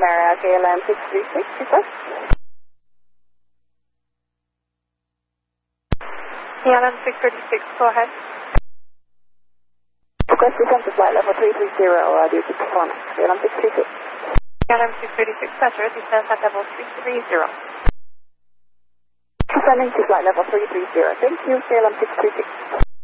Maria, KLM 636, request. KLM 636, go ahead. Request descent to flight level 330, due to performance. KLM 636. KLM 636, Center, descent at level 330. Descending to flight level 330. Thank you, KLM 636.